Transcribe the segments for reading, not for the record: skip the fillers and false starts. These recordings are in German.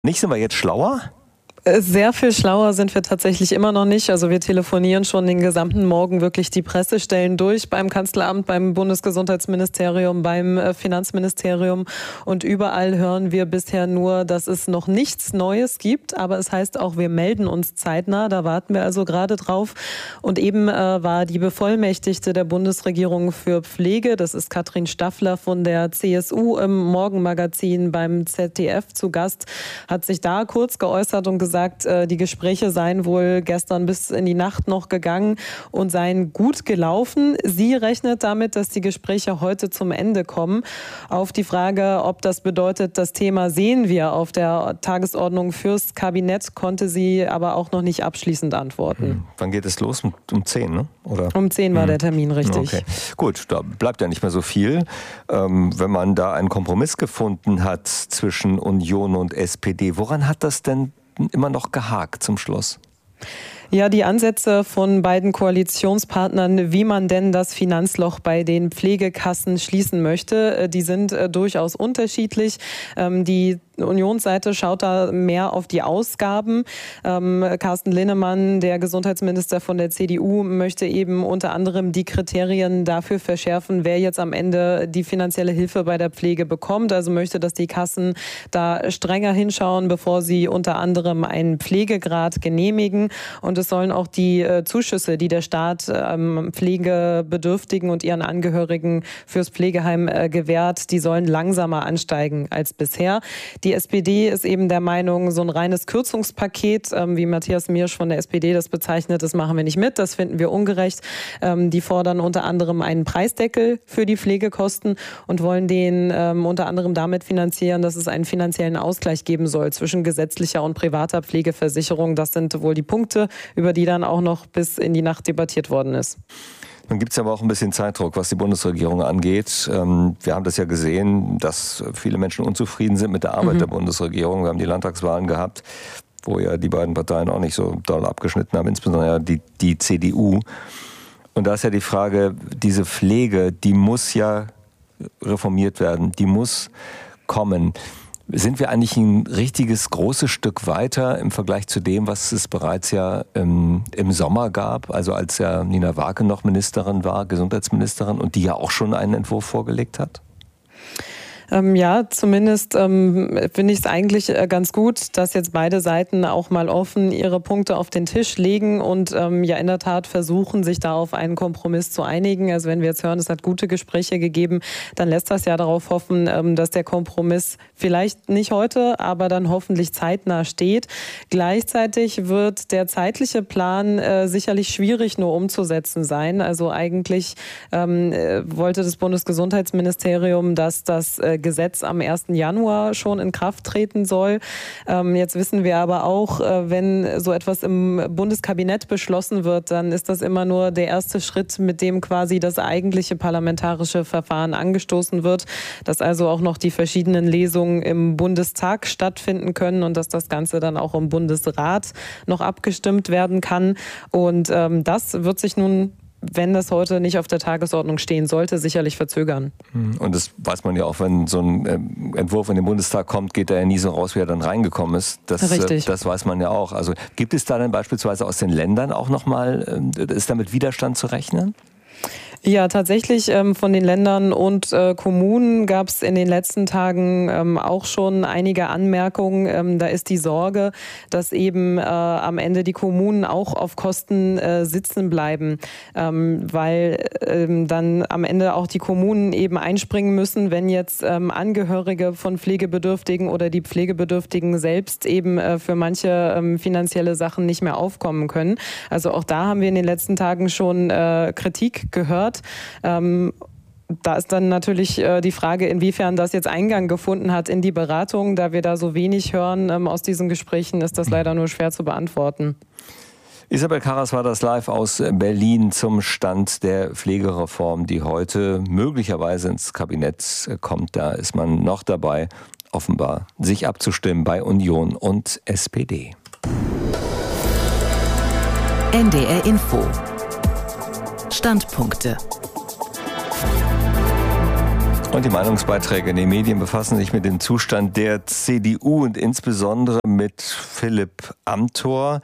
Nicht, sind wir jetzt schlauer? Sehr viel schlauer sind wir tatsächlich immer noch nicht. Also wir telefonieren schon den gesamten Morgen wirklich die Pressestellen durch beim Kanzleramt, beim Bundesgesundheitsministerium, beim Finanzministerium und überall hören wir bisher nur, dass es noch nichts Neues gibt, aber es heißt auch, wir melden uns zeitnah, da warten wir also gerade drauf. Und eben war die Bevollmächtigte der Bundesregierung für Pflege, das ist Katrin Staffler von der CSU im Morgenmagazin beim ZDF zu Gast, hat sich da kurz geäußert und gesagt, die Gespräche seien wohl gestern bis in die Nacht noch gegangen und seien gut gelaufen. Sie rechnet damit, dass die Gespräche heute zum Ende kommen. Auf die Frage, ob das bedeutet, das Thema sehen wir auf der Tagesordnung fürs Kabinett, konnte sie aber auch noch nicht abschließend antworten. Wann geht es los? Um 10, ne? Oder? Um 10 war der Termin, richtig. Okay. Gut, da bleibt ja nicht mehr so viel. Wenn man da einen Kompromiss gefunden hat zwischen Union und SPD, woran hat das denn immer noch gehakt zum Schluss? Ja, die Ansätze von beiden Koalitionspartnern, wie man denn das Finanzloch bei den Pflegekassen schließen möchte, die sind durchaus unterschiedlich. Die Unionsseite schaut da mehr auf die Ausgaben. Carsten Linnemann, der Gesundheitsminister von der CDU, möchte eben unter anderem die Kriterien dafür verschärfen, wer jetzt am Ende die finanzielle Hilfe bei der Pflege bekommt. Also möchte, dass die Kassen da strenger hinschauen, bevor sie unter anderem einen Pflegegrad genehmigen. Und es sollen auch die Zuschüsse, die der Staat Pflegebedürftigen und ihren Angehörigen fürs Pflegeheim gewährt, die sollen langsamer ansteigen als bisher. Die SPD ist eben der Meinung, so ein reines Kürzungspaket, wie Matthias Miersch von der SPD das bezeichnet, das machen wir nicht mit, das finden wir ungerecht. Die fordern unter anderem einen Preisdeckel für die Pflegekosten und wollen den unter anderem damit finanzieren, dass es einen finanziellen Ausgleich geben soll zwischen gesetzlicher und privater Pflegeversicherung. Das sind wohl die Punkte, über die dann auch noch bis in die Nacht debattiert worden ist. Dann gibt es aber auch ein bisschen Zeitdruck, was die Bundesregierung angeht. Wir haben das ja gesehen, dass viele Menschen unzufrieden sind mit der Arbeit der Bundesregierung. Wir haben die Landtagswahlen gehabt, wo ja die beiden Parteien auch nicht so doll abgeschnitten haben, insbesondere die CDU. Und da ist ja die Frage, diese Pflege, die muss ja reformiert werden, die muss kommen. Sind wir eigentlich ein richtiges großes Stück weiter im Vergleich zu dem, was es bereits ja im Sommer gab, also als ja Nina Wake noch Ministerin war, Gesundheitsministerin, und die ja auch schon einen Entwurf vorgelegt hat? Ja, zumindest finde ich es eigentlich ganz gut, dass jetzt beide Seiten auch mal offen ihre Punkte auf den Tisch legen und ja in der Tat versuchen, sich da auf einen Kompromiss zu einigen. Also wenn wir jetzt hören, es hat gute Gespräche gegeben, dann lässt das ja darauf hoffen, dass der Kompromiss vielleicht nicht heute, aber dann hoffentlich zeitnah steht. Gleichzeitig wird der zeitliche Plan sicherlich schwierig nur umzusetzen sein. Also eigentlich wollte das Bundesgesundheitsministerium, dass das Gesetz am 1. Januar schon in Kraft treten soll. Jetzt wissen wir aber auch, wenn so etwas im Bundeskabinett beschlossen wird, dann ist das immer nur der erste Schritt, mit dem quasi das eigentliche parlamentarische Verfahren angestoßen wird, dass also auch noch die verschiedenen Lesungen im Bundestag stattfinden können und dass das Ganze dann auch im Bundesrat noch abgestimmt werden kann. Und das wird sich nun, wenn das heute nicht auf der Tagesordnung stehen sollte, sicherlich verzögern. Und das weiß man ja auch, wenn so ein Entwurf in den Bundestag kommt, geht er ja nie so raus, wie er dann reingekommen ist. Das weiß man ja auch. Also gibt es da dann beispielsweise aus den Ländern auch nochmal, ist da mit Widerstand zu rechnen? Ja, tatsächlich von den Ländern und Kommunen gab es in den letzten Tagen auch schon einige Anmerkungen. Da ist die Sorge, dass eben am Ende die Kommunen auch auf Kosten sitzen bleiben, weil dann am Ende auch die Kommunen eben einspringen müssen, wenn jetzt Angehörige von Pflegebedürftigen oder die Pflegebedürftigen selbst eben für manche finanzielle Sachen nicht mehr aufkommen können. Also auch da haben wir in den letzten Tagen schon Kritik gehört. Da ist dann natürlich die Frage, inwiefern das jetzt Eingang gefunden hat in die Beratung. Da wir da so wenig hören aus diesen Gesprächen, ist das leider nur schwer zu beantworten. Isabel Karras war das live aus Berlin zum Stand der Pflegereform, die heute möglicherweise ins Kabinett kommt. Da ist man noch dabei, offenbar sich abzustimmen bei Union und SPD. NDR Info. Standpunkte. Und die Meinungsbeiträge in den Medien befassen sich mit dem Zustand der CDU und insbesondere mit Philipp Amthor.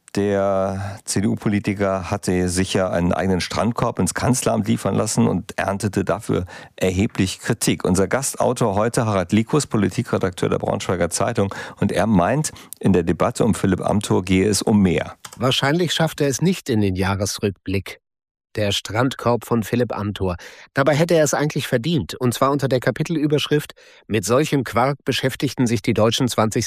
Der CDU-Politiker hatte sich ja einen eigenen Strandkorb ins Kanzleramt liefern lassen und erntete dafür erheblich Kritik. Unser Gastautor heute, Harald Likus, Politikredakteur der Braunschweiger Zeitung. Und er meint, in der Debatte um Philipp Amthor gehe es um mehr. Wahrscheinlich schafft er es nicht in den Jahresrückblick. Der Strandkorb von Philipp Amthor. Dabei hätte er es eigentlich verdient. Und zwar unter der Kapitelüberschrift „Mit solchem Quark beschäftigten sich die Deutschen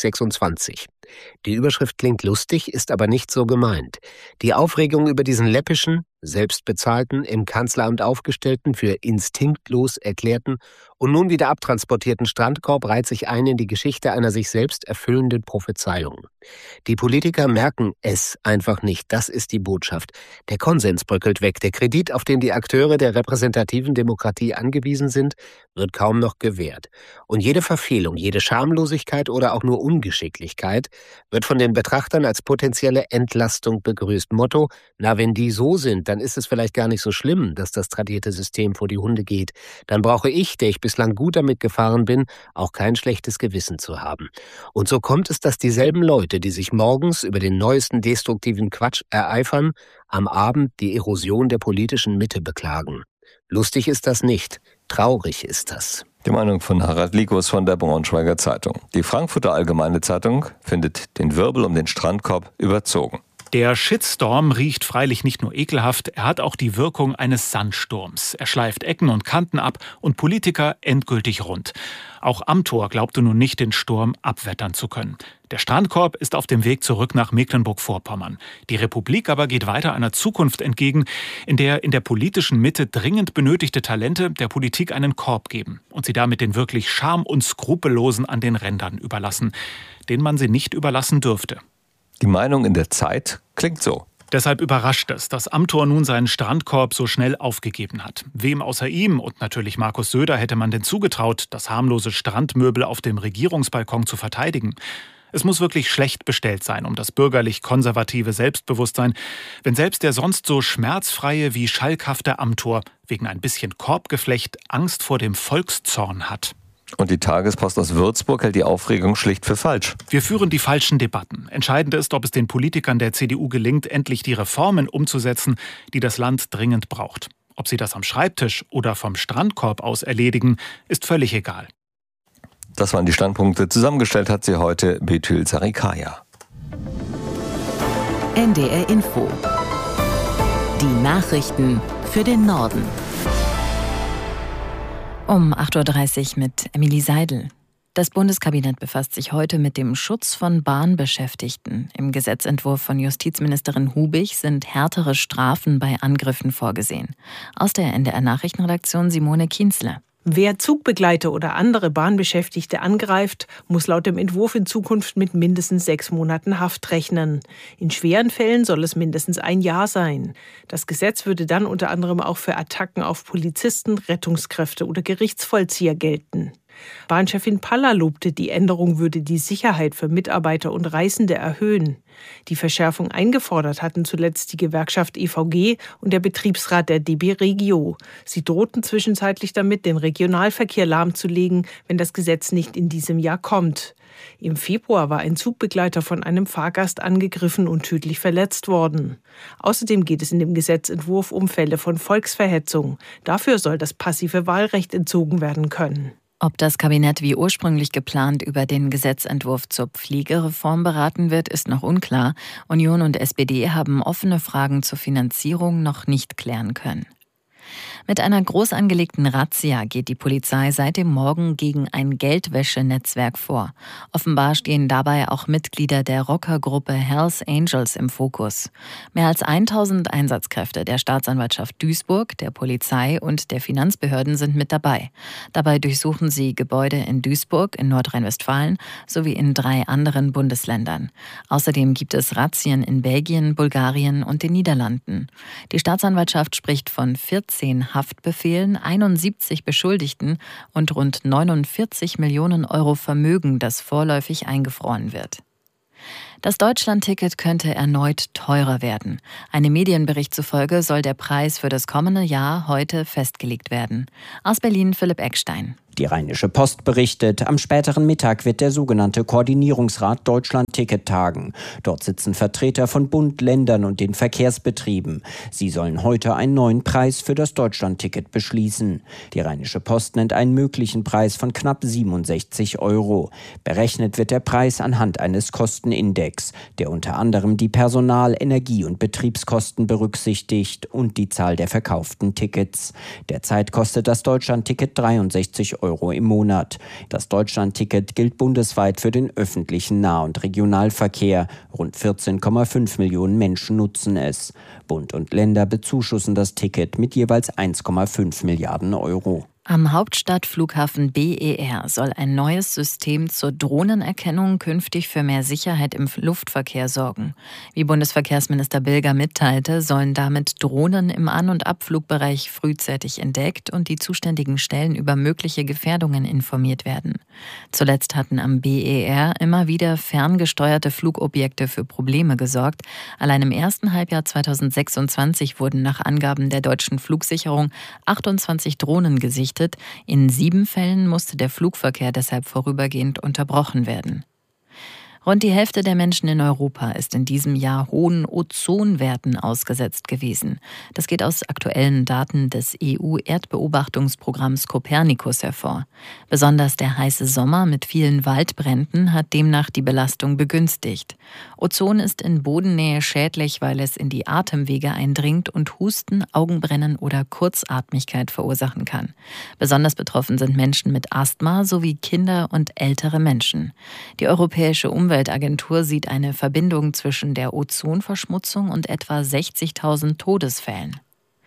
2026". Die Überschrift klingt lustig, ist aber nicht so gemeint. Die Aufregung über diesen läppischen, selbstbezahlten, im Kanzleramt aufgestellten, für instinktlos erklärten und nun wieder abtransportierten Strandkorb reiht sich ein in die Geschichte einer sich selbst erfüllenden Prophezeiung. Die Politiker merken es einfach nicht, das ist die Botschaft. Der Konsens bröckelt weg, der Kredit, auf den die Akteure der repräsentativen Demokratie angewiesen sind, wird kaum noch gewährt. Und jede Verfehlung, jede Schamlosigkeit oder auch nur Ungeschicklichkeit wird von den Betrachtern als potenzielle Entlastung begrüßt. Motto: Na, wenn die so sind, dann ist es vielleicht gar nicht so schlimm, dass das tradierte System vor die Hunde geht. Dann brauche ich, der ich bislang gut damit gefahren bin, auch kein schlechtes Gewissen zu haben. Und so kommt es, dass dieselben Leute, die sich morgens über den neuesten destruktiven Quatsch ereifern, am Abend die Erosion der politischen Mitte beklagen. Lustig ist das nicht, traurig ist das. Die Meinung von Harald Likus von der Braunschweiger Zeitung. Die Frankfurter Allgemeine Zeitung findet den Wirbel um den Strandkorb überzogen. Der Shitstorm riecht freilich nicht nur ekelhaft, er hat auch die Wirkung eines Sandsturms. Er schleift Ecken und Kanten ab und Politiker endgültig rund. Auch Amthor glaubte nun nicht, den Sturm abwettern zu können. Der Strandkorb ist auf dem Weg zurück nach Mecklenburg-Vorpommern. Die Republik aber geht weiter einer Zukunft entgegen, in der politischen Mitte dringend benötigte Talente der Politik einen Korb geben und sie damit den wirklich scham- und Skrupellosen an den Rändern überlassen, denen man sie nicht überlassen dürfte. Die Meinung in der Zeit klingt so. Deshalb überrascht es, dass Amthor nun seinen Strandkorb so schnell aufgegeben hat. Wem außer ihm und natürlich Markus Söder hätte man denn zugetraut, das harmlose Strandmöbel auf dem Regierungsbalkon zu verteidigen? Es muss wirklich schlecht bestellt sein um das bürgerlich-konservative Selbstbewusstsein, wenn selbst der sonst so schmerzfreie wie schalkhafte Amthor wegen ein bisschen Korbgeflecht Angst vor dem Volkszorn hat. Und die Tagespost aus Würzburg hält die Aufregung schlicht für falsch. Wir führen die falschen Debatten. Entscheidend ist, ob es den Politikern der CDU gelingt, endlich die Reformen umzusetzen, die das Land dringend braucht. Ob sie das am Schreibtisch oder vom Strandkorb aus erledigen, ist völlig egal. Das waren die Standpunkte. Zusammengestellt hat sie heute Betül Sarikaya. NDR Info. Die Nachrichten für den Norden. Um 8.30 Uhr mit Emilie Seidel. Das Bundeskabinett befasst sich heute mit dem Schutz von Bahnbeschäftigten. Im Gesetzentwurf von Justizministerin Hubig sind härtere Strafen bei Angriffen vorgesehen. Aus der NDR Nachrichtenredaktion Simone Kienzle. Wer Zugbegleiter oder andere Bahnbeschäftigte angreift, muss laut dem Entwurf in Zukunft mit mindestens 6 Monaten Haft rechnen. In schweren Fällen soll es mindestens 1 Jahr sein. Das Gesetz würde dann unter anderem auch für Attacken auf Polizisten, Rettungskräfte oder Gerichtsvollzieher gelten. Bahnchefin Paller lobte, die Änderung würde die Sicherheit für Mitarbeiter und Reisende erhöhen. Die Verschärfung eingefordert hatten zuletzt die Gewerkschaft EVG und der Betriebsrat der DB Regio. Sie drohten zwischenzeitlich damit, den Regionalverkehr lahmzulegen, wenn das Gesetz nicht in diesem Jahr kommt. Im Februar war ein Zugbegleiter von einem Fahrgast angegriffen und tödlich verletzt worden. Außerdem geht es in dem Gesetzentwurf um Fälle von Volksverhetzung. Dafür soll das passive Wahlrecht entzogen werden können. Ob das Kabinett wie ursprünglich geplant über den Gesetzentwurf zur Pflegereform beraten wird, ist noch unklar. Union und SPD haben offene Fragen zur Finanzierung noch nicht klären können. Mit einer groß angelegten Razzia geht die Polizei seit dem Morgen gegen ein Geldwäschenetzwerk vor. Offenbar stehen dabei auch Mitglieder der Rockergruppe Hells Angels im Fokus. Mehr als 1000 Einsatzkräfte der Staatsanwaltschaft Duisburg, der Polizei und der Finanzbehörden sind mit dabei. Dabei durchsuchen sie Gebäude in Duisburg, in Nordrhein-Westfalen sowie in 3 anderen Bundesländern. Außerdem gibt es Razzien in Belgien, Bulgarien und den Niederlanden. Die Staatsanwaltschaft spricht von 14 Haftbefehlen, 71 Beschuldigten und rund 49 Millionen Euro Vermögen, das vorläufig eingefroren wird. Das Deutschlandticket könnte erneut teurer werden. Einem Medienbericht zufolge soll der Preis für das kommende Jahr heute festgelegt werden. Aus Berlin Philipp Eckstein. Die Rheinische Post berichtet, am späteren Mittag wird der sogenannte Koordinierungsrat Deutschland-Ticket tagen. Dort sitzen Vertreter von Bund, Ländern und den Verkehrsbetrieben. Sie sollen heute einen neuen Preis für das Deutschland-Ticket beschließen. Die Rheinische Post nennt einen möglichen Preis von knapp 67 €. Berechnet wird der Preis anhand eines Kostenindex, der unter anderem die Personal-, Energie- und Betriebskosten berücksichtigt und die Zahl der verkauften Tickets. Derzeit kostet das Deutschland-Ticket 63 € im Monat. Das Deutschland-Ticket gilt bundesweit für den öffentlichen Nah- und Regionalverkehr. Rund 14,5 Millionen Menschen nutzen es. Bund und Länder bezuschussen das Ticket mit jeweils 1,5 Milliarden €. Am Hauptstadtflughafen BER soll ein neues System zur Drohnenerkennung künftig für mehr Sicherheit im Luftverkehr sorgen. Wie Bundesverkehrsminister Bilger mitteilte, sollen damit Drohnen im An- und Abflugbereich frühzeitig entdeckt und die zuständigen Stellen über mögliche Gefährdungen informiert werden. Zuletzt hatten am BER immer wieder ferngesteuerte Flugobjekte für Probleme gesorgt. Allein im ersten Halbjahr 2026 wurden nach Angaben der deutschen Flugsicherung 28 Drohnen gesichtet. In 7 Fällen musste der Flugverkehr deshalb vorübergehend unterbrochen werden. Rund die Hälfte der Menschen in Europa ist in diesem Jahr hohen Ozonwerten ausgesetzt gewesen. Das geht aus aktuellen Daten des EU-Erdbeobachtungsprogramms Copernicus hervor. Besonders der heiße Sommer mit vielen Waldbränden hat demnach die Belastung begünstigt. Ozon ist in Bodennähe schädlich, weil es in die Atemwege eindringt und Husten, Augenbrennen oder Kurzatmigkeit verursachen kann. Besonders betroffen sind Menschen mit Asthma sowie Kinder und ältere Menschen. Die Europäische Umweltagentur sieht eine Verbindung zwischen der Ozonverschmutzung und etwa 60.000 Todesfällen.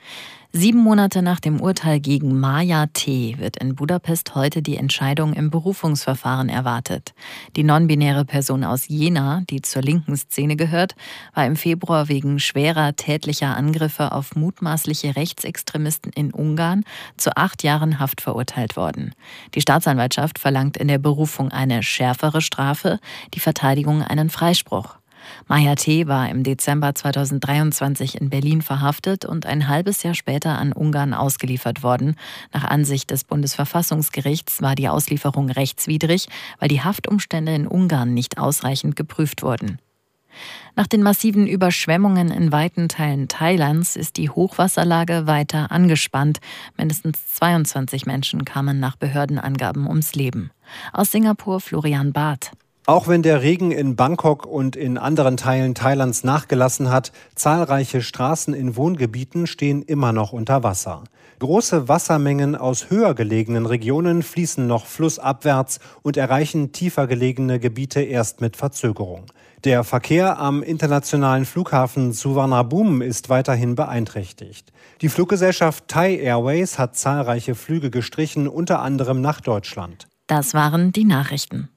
7 Monate nach dem Urteil gegen Maja T. wird in Budapest heute die Entscheidung im Berufungsverfahren erwartet. Die non-binäre Person aus Jena, die zur linken Szene gehört, war im Februar wegen schwerer tätlicher Angriffe auf mutmaßliche Rechtsextremisten in Ungarn zu 8 Jahren Haft verurteilt worden. Die Staatsanwaltschaft verlangt in der Berufung eine schärfere Strafe, die Verteidigung einen Freispruch. Maja T. war im Dezember 2023 in Berlin verhaftet und ein halbes Jahr später an Ungarn ausgeliefert worden. Nach Ansicht des Bundesverfassungsgerichts war die Auslieferung rechtswidrig, weil die Haftumstände in Ungarn nicht ausreichend geprüft wurden. Nach den massiven Überschwemmungen in weiten Teilen Thailands ist die Hochwasserlage weiter angespannt. Mindestens 22 Menschen kamen nach Behördenangaben ums Leben. Aus Singapur Florian Barth. Auch wenn der Regen in Bangkok und in anderen Teilen Thailands nachgelassen hat, zahlreiche Straßen in Wohngebieten stehen immer noch unter Wasser. Große Wassermengen aus höher gelegenen Regionen fließen noch flussabwärts und erreichen tiefer gelegene Gebiete erst mit Verzögerung. Der Verkehr am internationalen Flughafen Suvarnabhumi ist weiterhin beeinträchtigt. Die Fluggesellschaft Thai Airways hat zahlreiche Flüge gestrichen, unter anderem nach Deutschland. Das waren die Nachrichten.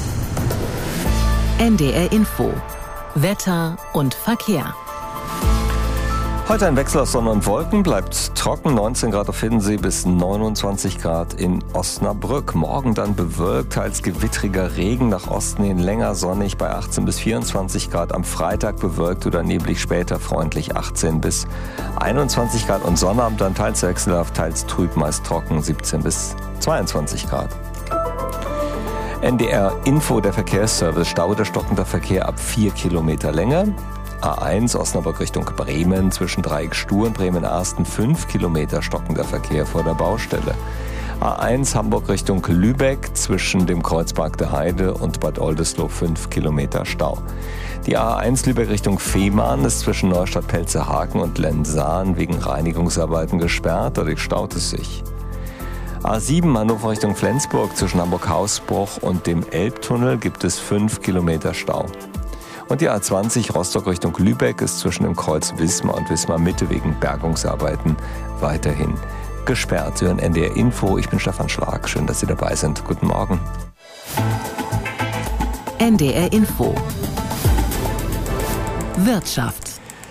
NDR Info. Wetter und Verkehr. Heute ein Wechsel aus Sonne und Wolken, bleibt trocken, 19 Grad auf Hiddensee bis 29 Grad in Osnabrück. Morgen dann bewölkt, teils gewittriger Regen, nach Osten hin länger sonnig bei 18 bis 24 Grad. Am Freitag bewölkt oder neblig, später freundlich 18 bis 21 Grad. Und Sonnabend dann teils wechselhaft, teils trüb, meist trocken 17 bis 22 Grad. NDR Info, der Verkehrsservice. Stau oder stockender Verkehr ab 4 Kilometer Länge. A1 Osnabrück Richtung Bremen zwischen Dreieck Stur und Bremen-Arsten 5 Kilometer stockender Verkehr vor der Baustelle. A1 Hamburg Richtung Lübeck zwischen dem Kreuzpark der Heide und Bad Oldesloe 5 Kilometer Stau. Die A1 Lübeck Richtung Fehmarn ist zwischen Neustadt-Pelzerhaken und Lensahn wegen Reinigungsarbeiten gesperrt, dadurch staut es sich. A7 Hannover Richtung Flensburg zwischen Hamburg-Hausbruch und dem Elbtunnel gibt es 5 Kilometer Stau. Und die A20 Rostock Richtung Lübeck ist zwischen dem Kreuz Wismar und Wismar Mitte wegen Bergungsarbeiten weiterhin gesperrt. Sie hören NDR Info, ich bin Stefan Schlag. Schön, dass Sie dabei sind. Guten Morgen. NDR Info. Wirtschaft.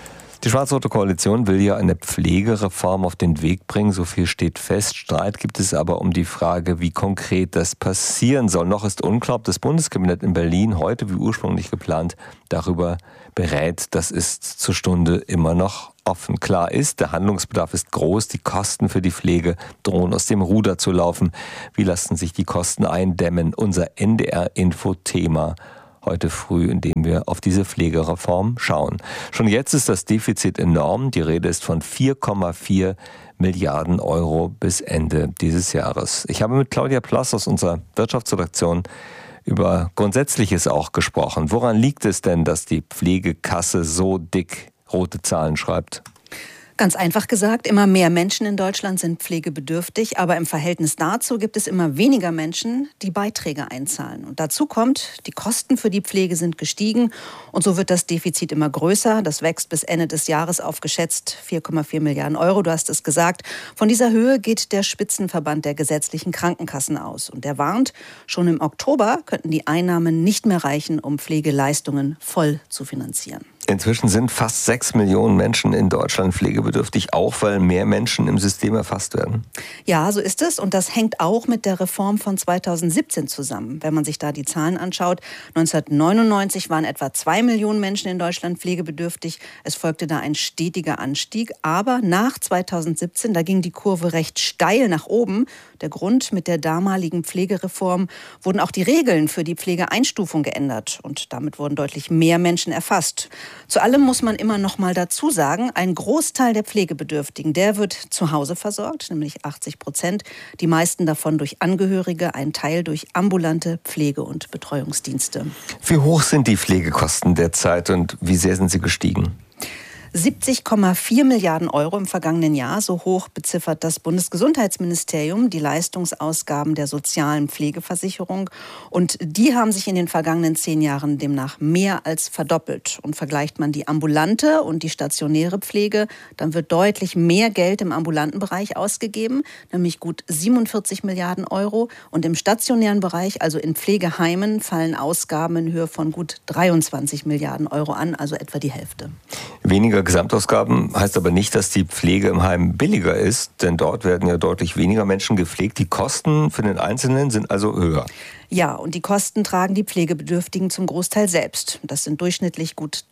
Die schwarz-rote Koalition will ja eine Pflegereform auf den Weg bringen, so viel steht fest. Streit gibt es aber um die Frage, wie konkret das passieren soll. Noch ist unklar, ob das Bundeskabinett in Berlin heute, wie ursprünglich geplant, darüber berät. Das ist zur Stunde immer noch offen. Klar ist, der Handlungsbedarf ist groß, die Kosten für die Pflege drohen aus dem Ruder zu laufen. Wie lassen sich die Kosten eindämmen? Unser NDR-Info-Thema heute früh, indem wir auf diese Pflegereform schauen. Schon jetzt ist das Defizit enorm. Die Rede ist von 4,4 Milliarden Euro bis Ende dieses Jahres. Ich habe mit Claudia Plass aus unserer Wirtschaftsredaktion über Grundsätzliches auch gesprochen. Woran liegt es denn, dass die Pflegekasse so dick rote Zahlen schreibt? Ganz einfach gesagt, immer mehr Menschen in Deutschland sind pflegebedürftig, aber im Verhältnis dazu gibt es immer weniger Menschen, die Beiträge einzahlen. Und dazu kommt, die Kosten für die Pflege sind gestiegen und so wird das Defizit immer größer. Das wächst bis Ende des Jahres auf geschätzt 4,4 Milliarden Euro, du hast es gesagt. Von dieser Höhe geht der Spitzenverband der gesetzlichen Krankenkassen aus. Und der warnt, schon im Oktober könnten die Einnahmen nicht mehr reichen, um Pflegeleistungen voll zu finanzieren. Inzwischen sind fast 6 Millionen Menschen in Deutschland pflegebedürftig, auch weil mehr Menschen im System erfasst werden. Ja, so ist es. Und das hängt auch mit der Reform von 2017 zusammen. Wenn man sich da die Zahlen anschaut, 1999 waren etwa 2 Millionen Menschen in Deutschland pflegebedürftig. Es folgte da ein stetiger Anstieg. Aber nach 2017, da ging die Kurve recht steil nach oben. Der Grund: mit der damaligen Pflegereform wurden auch die Regeln für die Pflegeeinstufung geändert. Und damit wurden deutlich mehr Menschen erfasst. Zu allem muss man immer noch mal dazu sagen, ein Großteil der Pflegebedürftigen, der wird zu Hause versorgt, nämlich 80%. Die meisten davon durch Angehörige, ein Teil durch ambulante Pflege- und Betreuungsdienste. Wie hoch sind die Pflegekosten derzeit und wie sehr sind sie gestiegen? 70,4 Milliarden Euro im vergangenen Jahr, so hoch beziffert das Bundesgesundheitsministerium die Leistungsausgaben der sozialen Pflegeversicherung. Und die haben sich in den vergangenen 10 Jahren demnach mehr als verdoppelt. Und vergleicht man die ambulante und die stationäre Pflege, dann wird deutlich mehr Geld im ambulanten Bereich ausgegeben, nämlich gut 47 Milliarden Euro. Und im stationären Bereich, also in Pflegeheimen, fallen Ausgaben in Höhe von gut 23 Milliarden Euro an, also etwa die Hälfte. Weniger Gesamtausgaben heißt aber nicht, dass die Pflege im Heim billiger ist, denn dort werden ja deutlich weniger Menschen gepflegt. Die Kosten für den Einzelnen sind also höher. Ja, und die Kosten tragen die Pflegebedürftigen zum Großteil selbst. Das sind durchschnittlich gut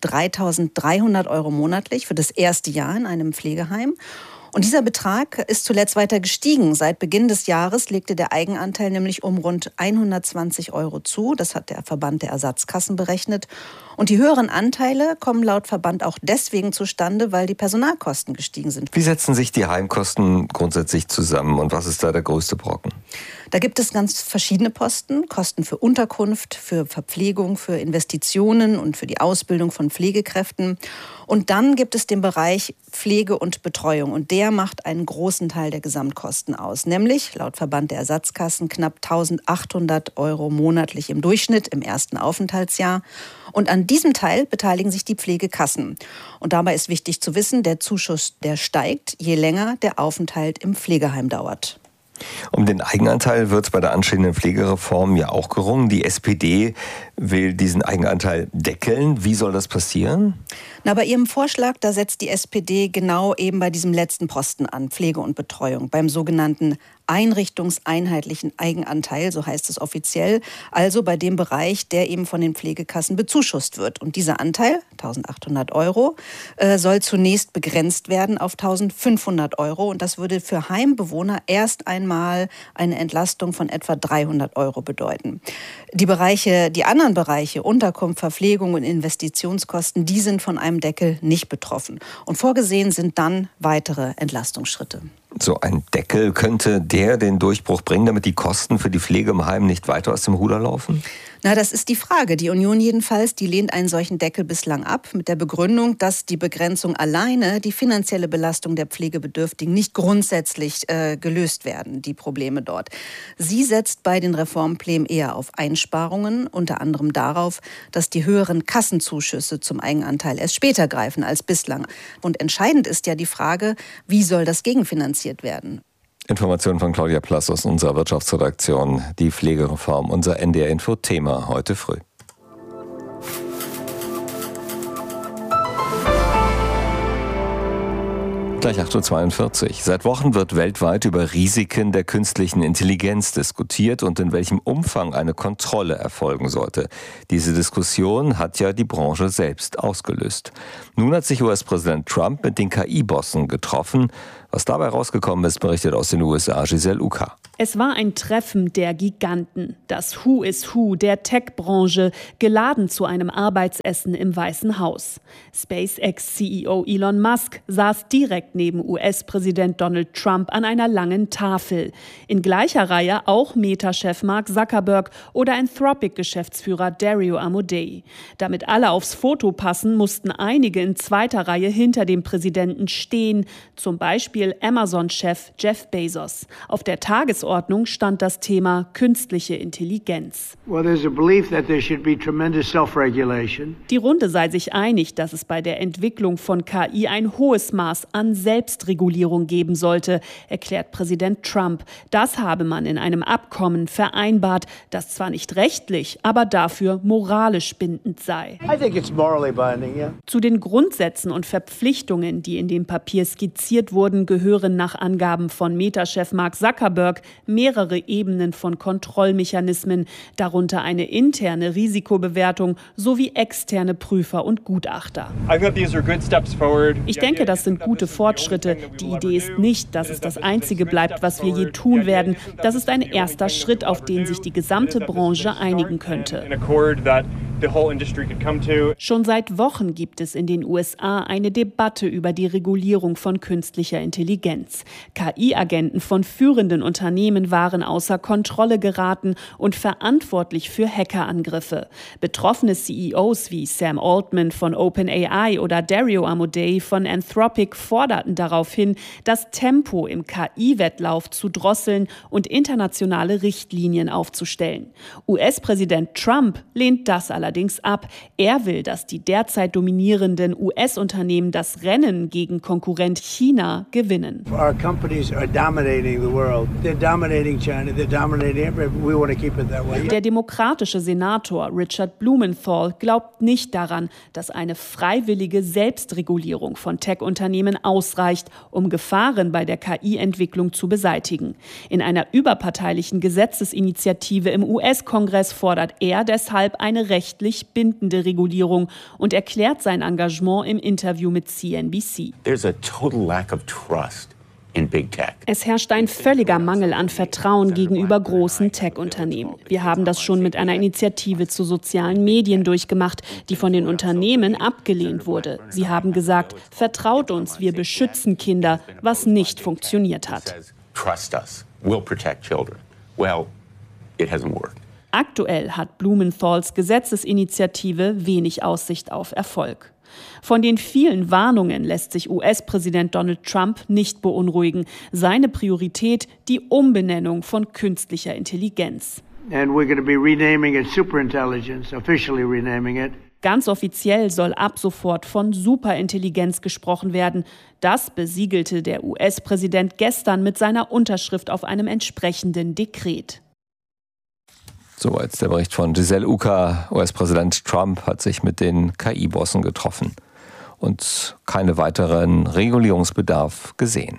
3.300 Euro monatlich für das erste Jahr in einem Pflegeheim. Und dieser Betrag ist zuletzt weiter gestiegen. Seit Beginn des Jahres legte der Eigenanteil nämlich um rund 120 Euro zu. Das hat der Verband der Ersatzkassen berechnet. Und die höheren Anteile kommen laut Verband auch deswegen zustande, weil die Personalkosten gestiegen sind. Wie setzen sich die Heimkosten grundsätzlich zusammen und was ist da der größte Brocken? Da gibt es ganz verschiedene Posten. Kosten für Unterkunft, für Verpflegung, für Investitionen und für die Ausbildung von Pflegekräften. Und dann gibt es den Bereich Pflege und Betreuung. Und der macht einen großen Teil der Gesamtkosten aus. Nämlich, laut Verband der Ersatzkassen, knapp 1.800 Euro monatlich im Durchschnitt im ersten Aufenthaltsjahr. Und an diesem Teil beteiligen sich die Pflegekassen. Und dabei ist wichtig zu wissen, der Zuschuss, der steigt, je länger der Aufenthalt im Pflegeheim dauert. Um den Eigenanteil wird es bei der anstehenden Pflegereform ja auch gerungen. Die SPD will diesen Eigenanteil deckeln. Wie soll das passieren? Na, bei ihrem Vorschlag, da setzt die SPD genau eben bei diesem letzten Posten an, Pflege und Betreuung, beim sogenannten einrichtungseinheitlichen Eigenanteil, so heißt es offiziell, also bei dem Bereich, der eben von den Pflegekassen bezuschusst wird. Und dieser Anteil, 1.800 Euro, soll zunächst begrenzt werden auf 1.500 Euro. Und das würde für Heimbewohner erst einmal eine Entlastung von etwa 300 Euro bedeuten. Die anderen Bereiche, Unterkunft, Verpflegung und Investitionskosten, die sind von einem Deckel nicht betroffen. Und vorgesehen sind dann weitere Entlastungsschritte. So ein Deckel, könnte der den Durchbruch bringen, damit die Kosten für die Pflege im Heim nicht weiter aus dem Ruder laufen? Na, das ist die Frage. Die Union jedenfalls, die lehnt einen solchen Deckel bislang ab, mit der Begründung, dass die Begrenzung alleine die finanzielle Belastung der Pflegebedürftigen nicht grundsätzlich gelöst werden, die Probleme dort. Sie setzt bei den Reformplänen eher auf Einsparungen, unter anderem darauf, dass die höheren Kassenzuschüsse zum Eigenanteil erst später greifen als bislang. Und entscheidend ist ja die Frage, wie soll das gegenfinanziert werden? Informationen von Claudia Plass aus unserer Wirtschaftsredaktion. Die Pflegereform, unser NDR-Info-Thema heute früh. Gleich 8.42 Uhr. Seit Wochen wird weltweit über Risiken der künstlichen Intelligenz diskutiert und in welchem Umfang eine Kontrolle erfolgen sollte. Diese Diskussion hat ja die Branche selbst ausgelöst. Nun hat sich US-Präsident Trump mit den KI-Bossen getroffen. Was dabei rausgekommen ist, berichtet aus den USA Giselle Uka. Es war ein Treffen der Giganten, das Who is Who der Tech-Branche, geladen zu einem Arbeitsessen im Weißen Haus. SpaceX-CEO Elon Musk saß direkt neben US-Präsident Donald Trump an einer langen Tafel. In gleicher Reihe auch Meta-Chef Mark Zuckerberg oder Anthropic-Geschäftsführer Dario Amodei. Damit alle aufs Foto passen, mussten einige in zweiter Reihe hinter dem Präsidenten stehen, zum Beispiel Amazon-Chef Jeff Bezos. Auf der Tagesordnung stand das Thema künstliche Intelligenz. Die Runde sei sich einig, dass es bei der Entwicklung von KI ein hohes Maß an Selbstregulierung geben sollte, erklärt Präsident Trump. Das habe man in einem Abkommen vereinbart, das zwar nicht rechtlich, aber dafür moralisch bindend sei. Zu den Grundsätzen und Verpflichtungen, die in dem Papier skizziert wurden, gehören nach Angaben von Meta-Chef Mark Zuckerberg mehrere Ebenen von Kontrollmechanismen, darunter eine interne Risikobewertung sowie externe Prüfer und Gutachter. Ich denke, das sind gute Fortschritte. Die Idee ist nicht, dass es das Einzige bleibt, was wir je tun werden. Das ist ein erster Schritt, auf den sich die gesamte Branche einigen könnte. Schon seit Wochen gibt es in den USA eine Debatte über die Regulierung von künstlicher Intelligenz. KI-Agenten von führenden Unternehmen waren außer Kontrolle geraten und verantwortlich für Hackerangriffe. Betroffene CEOs wie Sam Altman von OpenAI oder Dario Amodei von Anthropic forderten daraufhin, das Tempo im KI-Wettlauf zu drosseln und internationale Richtlinien aufzustellen. US-Präsident Trump lehnt das allerdings ab. Er will, dass die derzeit dominierenden US-Unternehmen das Rennen gegen Konkurrent China gewinnen. Der demokratische Senator Richard Blumenthal glaubt nicht daran, dass eine freiwillige Selbstregulierung von Tech-Unternehmen ausreicht, um Gefahren bei der KI-Entwicklung zu beseitigen. In einer überparteilichen Gesetzesinitiative im US-Kongress fordert er deshalb eine rechtlich bindende Regulierung und erklärt sein Engagement im Interview mit CNBC. Es herrscht ein völliger Mangel an Vertrauen gegenüber großen Tech-Unternehmen. Wir haben das schon mit einer Initiative zu sozialen Medien durchgemacht, die von den Unternehmen abgelehnt wurde. Sie haben gesagt, vertraut uns, wir beschützen Kinder, was nicht funktioniert hat. Aktuell hat Blumenthals Gesetzesinitiative wenig Aussicht auf Erfolg. Von den vielen Warnungen lässt sich US-Präsident Donald Trump nicht beunruhigen. Seine Priorität die Umbenennung von künstlicher Intelligenz. Ganz offiziell soll ab sofort von Superintelligenz gesprochen werden. Das besiegelte der US-Präsident gestern mit seiner Unterschrift auf einem entsprechenden Dekret. Soweit der Bericht von Giselle Uka. US-Präsident Trump hat sich mit den KI-Bossen getroffen und keinen weiteren Regulierungsbedarf gesehen.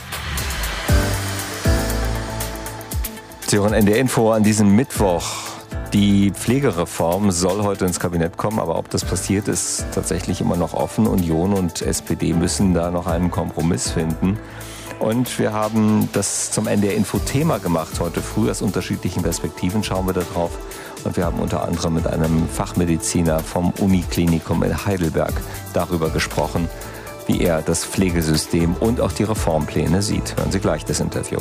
Sie hören NDR Info an diesem Mittwoch. Die Pflegereform soll heute ins Kabinett kommen, aber ob das passiert, ist tatsächlich immer noch offen. Union und SPD müssen da noch einen Kompromiss finden. Und wir haben das zum NDR-Info-Thema gemacht heute früh. Aus unterschiedlichen Perspektiven schauen wir da drauf. Und wir haben unter anderem mit einem Fachmediziner vom Uniklinikum in Heidelberg darüber gesprochen, wie er das Pflegesystem und auch die Reformpläne sieht. Hören Sie gleich das Interview.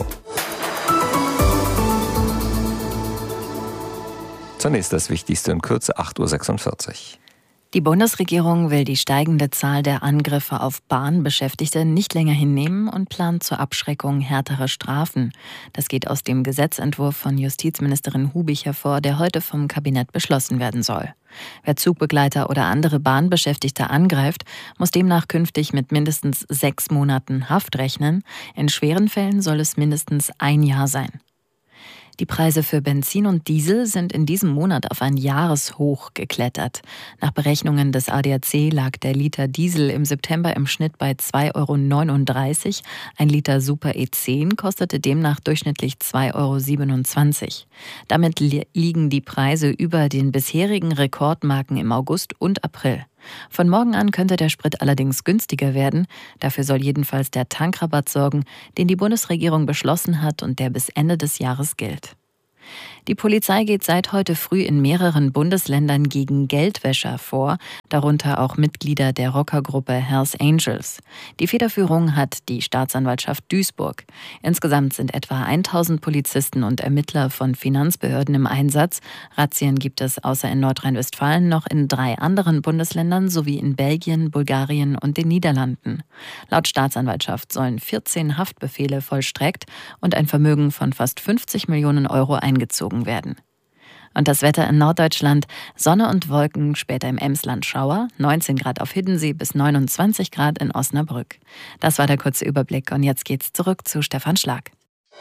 Zunächst das Wichtigste in Kürze, 8.46 Uhr. Die Bundesregierung will die steigende Zahl der Angriffe auf Bahnbeschäftigte nicht länger hinnehmen und plant zur Abschreckung härtere Strafen. Das geht aus dem Gesetzentwurf von Justizministerin Hubich hervor, der heute vom Kabinett beschlossen werden soll. Wer Zugbegleiter oder andere Bahnbeschäftigte angreift, muss demnach künftig mit mindestens 6 Monaten Haft rechnen. In schweren Fällen soll es mindestens 1 Jahr sein. Die Preise für Benzin und Diesel sind in diesem Monat auf ein Jahreshoch geklettert. Nach Berechnungen des ADAC lag der Liter Diesel im September im Schnitt bei 2,39 €. Ein Liter Super E10 kostete demnach durchschnittlich 2,27 €. Damit liegen die Preise über den bisherigen Rekordmarken im August und April. Von morgen an könnte der Sprit allerdings günstiger werden. Dafür soll jedenfalls der Tankrabatt sorgen, den die Bundesregierung beschlossen hat und der bis Ende des Jahres gilt. Die Polizei geht seit heute früh in mehreren Bundesländern gegen Geldwäscher vor, darunter auch Mitglieder der Rockergruppe Hells Angels. Die Federführung hat die Staatsanwaltschaft Duisburg. Insgesamt sind etwa 1000 Polizisten und Ermittler von Finanzbehörden im Einsatz. Razzien gibt es außer in Nordrhein-Westfalen noch in 3 anderen Bundesländern sowie in Belgien, Bulgarien und den Niederlanden. Laut Staatsanwaltschaft sollen 14 Haftbefehle vollstreckt und ein Vermögen von fast 50 Millionen € eingezogen werden. Und das Wetter in Norddeutschland: Sonne und Wolken, später im Emsland Schauer, 19 Grad auf Hiddensee bis 29 Grad in Osnabrück. Das war der kurze Überblick und jetzt geht's zurück zu Stefan Schlag.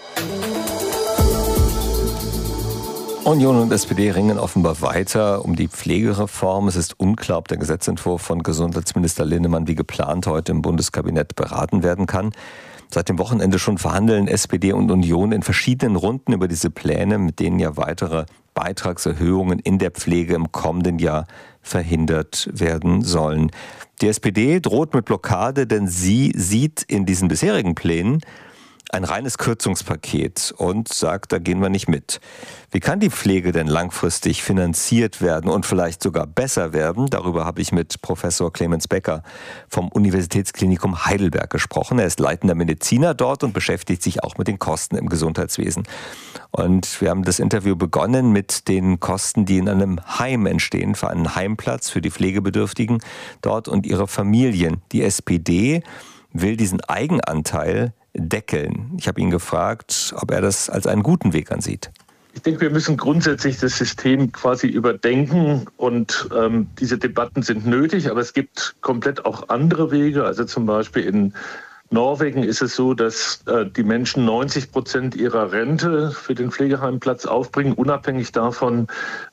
Union und SPD ringen offenbar weiter um die Pflegereform. Es ist unklar, ob der Gesetzentwurf von Gesundheitsminister Linnemann wie geplant heute im Bundeskabinett beraten werden kann. Seit dem Wochenende schon verhandeln SPD und Union in verschiedenen Runden über diese Pläne, mit denen ja weitere Beitragserhöhungen in der Pflege im kommenden Jahr verhindert werden sollen. Die SPD droht mit Blockade, denn sie sieht in diesen bisherigen Plänen ein reines Kürzungspaket und sagt, da gehen wir nicht mit. Wie kann die Pflege denn langfristig finanziert werden und vielleicht sogar besser werden? Darüber habe ich mit Professor Clemens Becker vom Universitätsklinikum Heidelberg gesprochen. Er ist leitender Mediziner dort und beschäftigt sich auch mit den Kosten im Gesundheitswesen. Und wir haben das Interview begonnen mit den Kosten, die in einem Heim entstehen, für einen Heimplatz für die Pflegebedürftigen dort und ihre Familien. Die SPD will diesen Eigenanteil deckeln. Ich habe ihn gefragt, ob er das als einen guten Weg ansieht. Ich denke, wir müssen grundsätzlich das System quasi überdenken und diese Debatten sind nötig, aber es gibt komplett auch andere Wege. Also zum Beispiel in Norwegen ist es so, dass die Menschen 90% ihrer Rente für den Pflegeheimplatz aufbringen, unabhängig davon,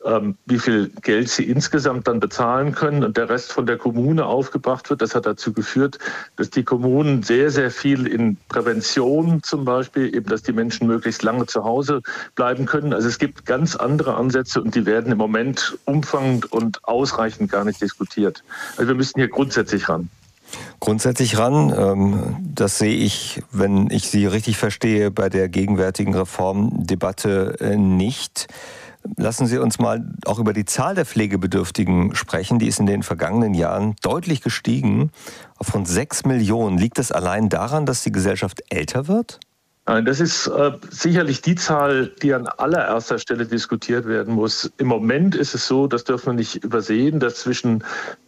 wie viel Geld sie insgesamt dann bezahlen können und der Rest von der Kommune aufgebracht wird. Das hat dazu geführt, dass die Kommunen sehr, sehr viel in Prävention zum Beispiel, eben dass die Menschen möglichst lange zu Hause bleiben können. Also es gibt ganz andere Ansätze und die werden im Moment umfangend und ausreichend gar nicht diskutiert. Also wir müssen hier grundsätzlich ran. Grundsätzlich ran, das sehe ich, wenn ich Sie richtig verstehe, bei der gegenwärtigen Reformdebatte nicht. Lassen Sie uns mal auch über die Zahl der Pflegebedürftigen sprechen. Die ist in den vergangenen Jahren deutlich gestiegen auf rund 6 Millionen. Liegt das allein daran, dass die Gesellschaft älter wird? Nein, das ist sicherlich die Zahl, die an allererster Stelle diskutiert werden muss. Im Moment ist es so, das dürfen wir nicht übersehen, dass zwischen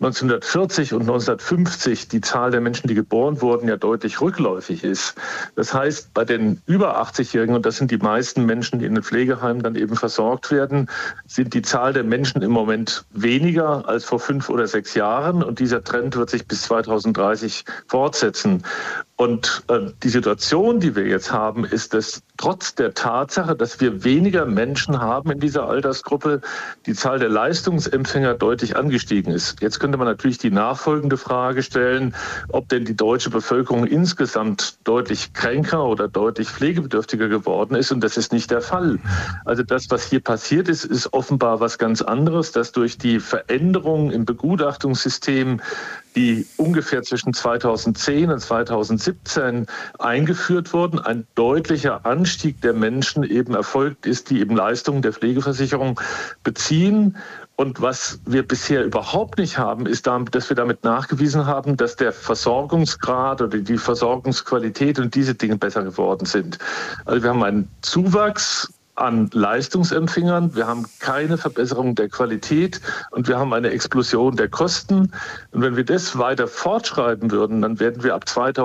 1940 und 1950 die Zahl der Menschen, die geboren wurden, ja deutlich rückläufig ist. Das heißt, bei den über 80-Jährigen, und das sind die meisten Menschen, die in den Pflegeheimen dann eben versorgt werden, sind die Zahl der Menschen im Moment weniger als vor 5 oder 6 Jahren. Und dieser Trend wird sich bis 2030 fortsetzen. Und die Situation, die wir jetzt haben, ist, dass trotz der Tatsache, dass wir weniger Menschen haben in dieser Altersgruppe, die Zahl der Leistungsempfänger deutlich angestiegen ist. Jetzt könnte man natürlich die nachfolgende Frage stellen, ob denn die deutsche Bevölkerung insgesamt deutlich kränker oder deutlich pflegebedürftiger geworden ist. Und das ist nicht der Fall. Also das, was hier passiert ist, ist offenbar was ganz anderes, dass durch die Veränderungen im Begutachtungssystem, die ungefähr zwischen 2010 und 2017 eingeführt wurden, ein deutlicher Anstieg der Menschen eben erfolgt ist, die eben Leistungen der Pflegeversicherung beziehen. Und was wir bisher überhaupt nicht haben, ist, dass wir damit nachgewiesen haben, dass der Versorgungsgrad oder die Versorgungsqualität und diese Dinge besser geworden sind. Also wir haben einen Zuwachs an Leistungsempfängern, wir haben keine Verbesserung der Qualität und wir haben eine Explosion der Kosten. Und wenn wir das weiter fortschreiben würden, dann werden wir ab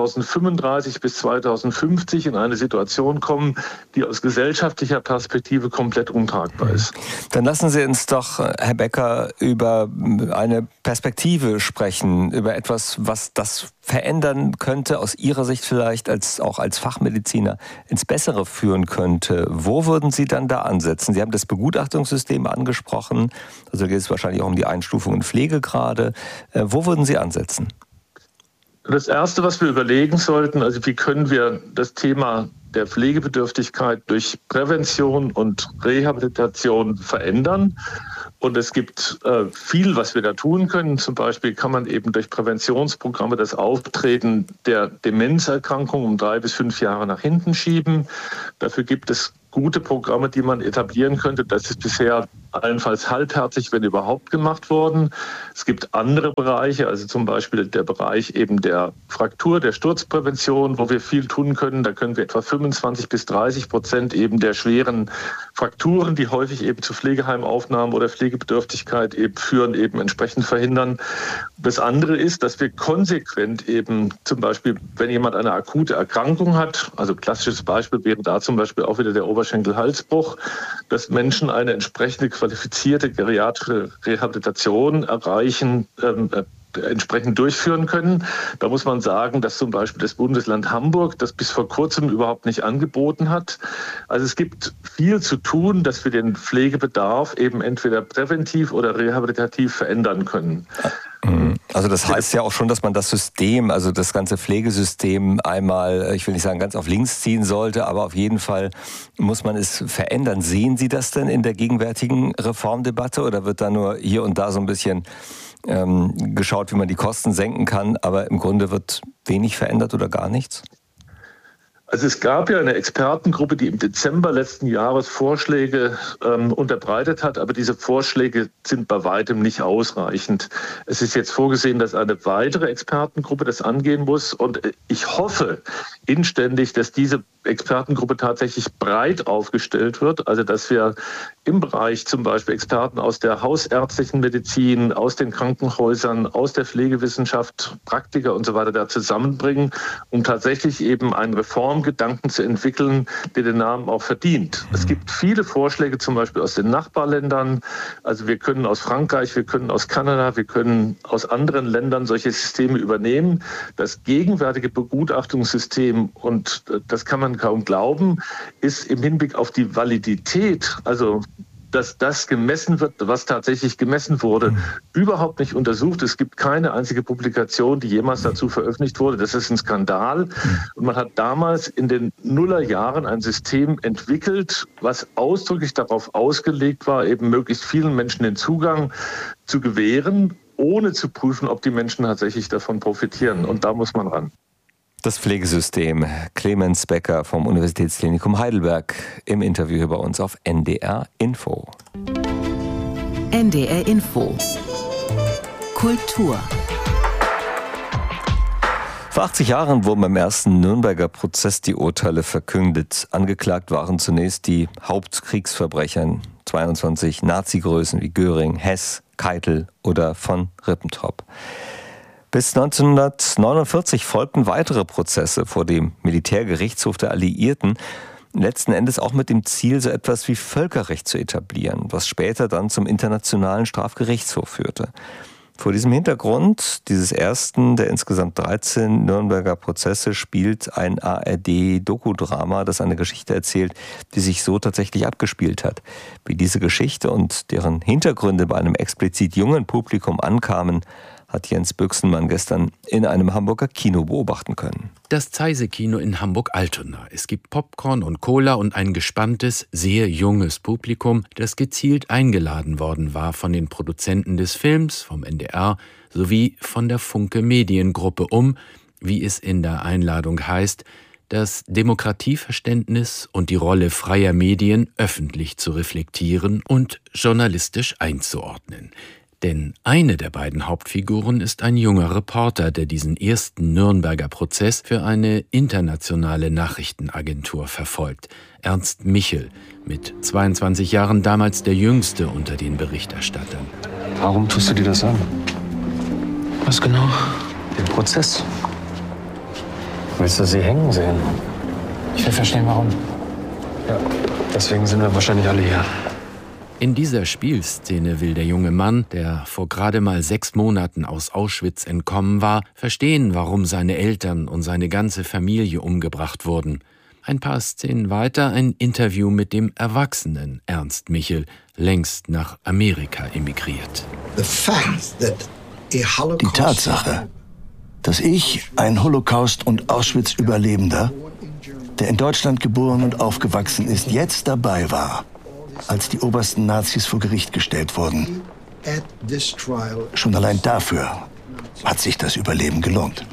2035 bis 2050 in eine Situation kommen, die aus gesellschaftlicher Perspektive komplett untragbar ist. Dann lassen Sie uns doch, Herr Becker, über eine Perspektive sprechen, über etwas, was das verändern könnte, aus Ihrer Sicht vielleicht auch als Fachmediziner ins Bessere führen könnte, wo würden Sie dann da ansetzen? Sie haben das Begutachtungssystem angesprochen, also geht es wahrscheinlich auch um die Einstufung in Pflegegrade. Wo würden Sie ansetzen? Das Erste, was wir überlegen sollten, also wie können wir das Thema der Pflegebedürftigkeit durch Prävention und Rehabilitation verändern. Und es gibt viel, was wir da tun können. Zum Beispiel kann man eben durch Präventionsprogramme das Auftreten der Demenzerkrankung um 3 bis 5 Jahre nach hinten schieben. Dafür gibt es gute Programme, die man etablieren könnte. Das ist bisher allenfalls halbherzig, wenn überhaupt, gemacht worden. Es gibt andere Bereiche, also zum Beispiel der Bereich eben der Fraktur, der Sturzprävention, wo wir viel tun können. Da können wir etwa 25-30% eben der schweren Frakturen, die häufig eben zu Pflegeheimaufnahmen oder Pflegebedürftigkeit eben führen, eben entsprechend verhindern. Das andere ist, dass wir konsequent eben zum Beispiel, wenn jemand eine akute Erkrankung hat, also klassisches Beispiel wäre da zum Beispiel auch wieder der Oberschenkel-Halsbruch, dass Menschen eine entsprechende qualifizierte geriatrische Rehabilitation erreichen, entsprechend durchführen können. Da muss man sagen, dass zum Beispiel das Bundesland Hamburg das bis vor kurzem überhaupt nicht angeboten hat. Also es gibt viel zu tun, dass wir den Pflegebedarf eben entweder präventiv oder rehabilitativ verändern können. Also das heißt ja auch schon, dass man das System, also das ganze Pflegesystem einmal, ich will nicht sagen ganz auf links ziehen sollte, aber auf jeden Fall muss man es verändern. Sehen Sie das denn in der gegenwärtigen Reformdebatte oder wird da nur hier und da so ein bisschen geschaut, wie man die Kosten senken kann, aber im Grunde wird wenig verändert oder gar nichts? Also es gab ja eine Expertengruppe, die im Dezember letzten Jahres Vorschläge unterbreitet hat, aber diese Vorschläge sind bei weitem nicht ausreichend. Es ist jetzt vorgesehen, dass eine weitere Expertengruppe das angehen muss und ich hoffe inständig, dass diese Expertengruppe tatsächlich breit aufgestellt wird, also dass wir im Bereich zum Beispiel Experten aus der hausärztlichen Medizin, aus den Krankenhäusern, aus der Pflegewissenschaft, Praktiker und so weiter da zusammenbringen, um tatsächlich eben einen Reformgedanken zu entwickeln, der den Namen auch verdient. Es gibt viele Vorschläge zum Beispiel aus den Nachbarländern, also wir können aus Frankreich, wir können aus Kanada, wir können aus anderen Ländern solche Systeme übernehmen. Das gegenwärtige Begutachtungssystem, und das kann man kaum glauben, ist im Hinblick auf die Validität, also dass das gemessen wird, was tatsächlich gemessen wurde, überhaupt nicht untersucht. Es gibt keine einzige Publikation, die jemals dazu veröffentlicht wurde. Das ist ein Skandal. Und man hat damals in den Nullerjahren ein System entwickelt, was ausdrücklich darauf ausgelegt war, eben möglichst vielen Menschen den Zugang zu gewähren, ohne zu prüfen, ob die Menschen tatsächlich davon profitieren. Und da muss man ran. Das Pflegesystem. Clemens Becker vom Universitätsklinikum Heidelberg im Interview hier bei uns auf NDR Info. NDR Info. Kultur. Vor 80 Jahren wurden beim ersten Nürnberger Prozess die Urteile verkündet. Angeklagt waren zunächst die Hauptkriegsverbrecher, 22 Nazi-Größen wie Göring, Hess, Keitel oder von Ribbentrop. Bis 1949 folgten weitere Prozesse vor dem Militärgerichtshof der Alliierten, letzten Endes auch mit dem Ziel, so etwas wie Völkerrecht zu etablieren, was später dann zum Internationalen Strafgerichtshof führte. Vor diesem Hintergrund dieses ersten der insgesamt 13 Nürnberger Prozesse spielt ein ARD-Dokudrama, das eine Geschichte erzählt, die sich so tatsächlich abgespielt hat. Wie diese Geschichte und deren Hintergründe bei einem explizit jungen Publikum ankamen, hat Jens Büchsenmann gestern in einem Hamburger Kino beobachten können. Das Zeise-Kino in Hamburg-Altona. Es gibt Popcorn und Cola und ein gespanntes, sehr junges Publikum, das gezielt eingeladen worden war von den Produzenten des Films, vom NDR sowie von der Funke Mediengruppe, um, wie es in der Einladung heißt, das Demokratieverständnis und die Rolle freier Medien öffentlich zu reflektieren und journalistisch einzuordnen. Denn eine der beiden Hauptfiguren ist ein junger Reporter, der diesen ersten Nürnberger Prozess für eine internationale Nachrichtenagentur verfolgt. Ernst Michel, mit 22 Jahren damals der jüngste unter den Berichterstattern. Warum tust du dir das an? Was genau? Den Prozess. Willst du sie hängen sehen? Ich will verstehen, warum. Ja, deswegen sind wir wahrscheinlich alle hier. In dieser Spielszene will der junge Mann, der vor gerade mal 6 Monaten aus Auschwitz entkommen war, verstehen, warum seine Eltern und seine ganze Familie umgebracht wurden. Ein paar Szenen weiter ein Interview mit dem erwachsenen Ernst Michel, längst nach Amerika emigriert. Die Tatsache, dass ich, ein Holocaust- und Auschwitz-Überlebender, der in Deutschland geboren und aufgewachsen ist, jetzt dabei war, als die obersten Nazis vor Gericht gestellt wurden. Schon allein dafür hat sich das Überleben gelohnt.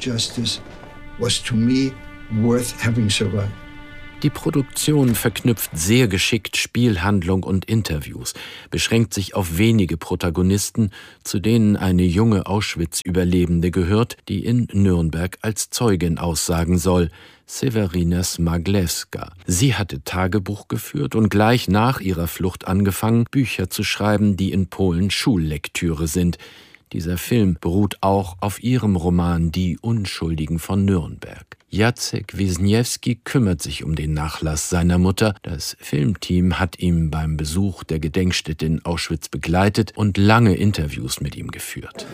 Die Produktion verknüpft sehr geschickt Spielhandlung und Interviews, beschränkt sich auf wenige Protagonisten, zu denen eine junge Auschwitz-Überlebende gehört, die in Nürnberg als Zeugin aussagen soll, Sewerina Smaglewska. Sie hatte Tagebuch geführt und gleich nach ihrer Flucht angefangen, Bücher zu schreiben, die in Polen Schullektüre sind. Dieser Film beruht auch auf ihrem Roman Die Unschuldigen von Nürnberg. Jacek Wisniewski kümmert sich um den Nachlass seiner Mutter. Das Filmteam hat ihn beim Besuch der Gedenkstätte in Auschwitz begleitet und lange Interviews mit ihm geführt.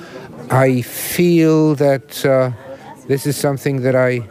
I feel that this is something that I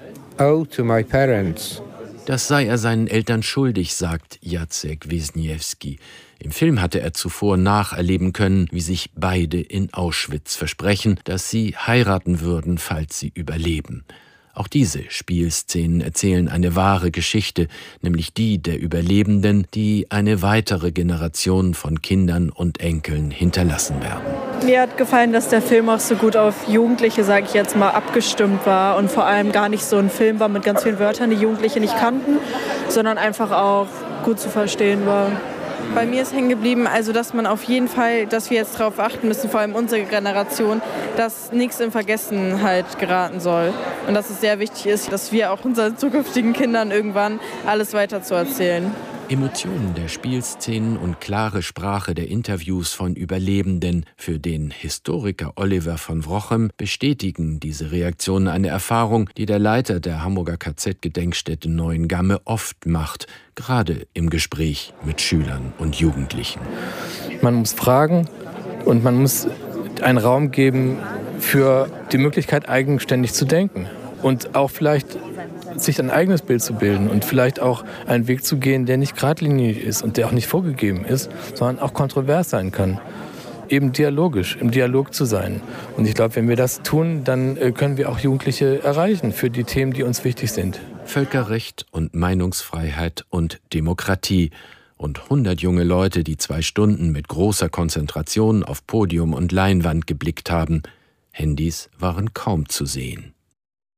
owe to my parents. Das sei er seinen Eltern schuldig, sagt Jacek Wisniewski. Im Film hatte er zuvor nacherleben können, wie sich beide in Auschwitz versprechen, dass sie heiraten würden, falls sie überleben. Auch diese Spielszenen erzählen eine wahre Geschichte, nämlich die der Überlebenden, die eine weitere Generation von Kindern und Enkeln hinterlassen werden. Mir hat gefallen, dass der Film auch so gut auf Jugendliche, sage ich jetzt mal, abgestimmt war und vor allem gar nicht so ein Film war mit ganz vielen Wörtern, die Jugendliche nicht kannten, sondern einfach auch gut zu verstehen war. Bei mir ist hängen geblieben, also dass man auf jeden Fall, dass wir jetzt darauf achten müssen, vor allem unsere Generation, dass nichts in Vergessenheit geraten soll. Und dass es sehr wichtig ist, dass wir auch unseren zukünftigen Kindern irgendwann alles weiter zu erzählen. Emotionen der Spielszenen und klare Sprache der Interviews von Überlebenden für den Historiker Oliver von Wrochem bestätigen diese Reaktionen, eine Erfahrung, die der Leiter der Hamburger KZ-Gedenkstätte Neuengamme oft macht, gerade im Gespräch mit Schülern und Jugendlichen. Man muss fragen und man muss einen Raum geben für die Möglichkeit, eigenständig zu denken und auch vielleicht sich ein eigenes Bild zu bilden und vielleicht auch einen Weg zu gehen, der nicht geradlinig ist und der auch nicht vorgegeben ist, sondern auch kontrovers sein kann. Eben dialogisch, im Dialog zu sein. Und ich glaube, wenn wir das tun, dann können wir auch Jugendliche erreichen für die Themen, die uns wichtig sind. Völkerrecht und Meinungsfreiheit und Demokratie. Und 100 junge Leute, die 2 Stunden mit großer Konzentration auf Podium und Leinwand geblickt haben. Handys waren kaum zu sehen.